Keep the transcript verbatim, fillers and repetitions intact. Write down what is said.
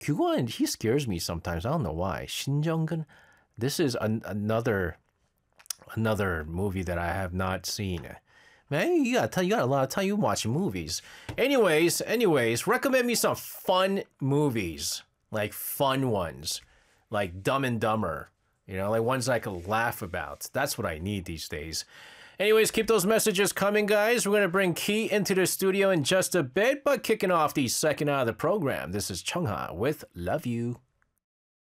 Kyuan, he scares me sometimes. I don't know why. Shin Jung-gun. This is an, another another movie that I have not seen. Man, you got you got a lot of time you watching movies. Anyways, anyways, recommend me some fun movies, like fun ones, like Dumb and Dumber. You know, like ones I could laugh about. That's what I need these days. Anyways, keep those messages coming, guys. We're gonna bring Key into the studio in just a bit, but kicking off the second hour of the program. This is Chungha with Love You.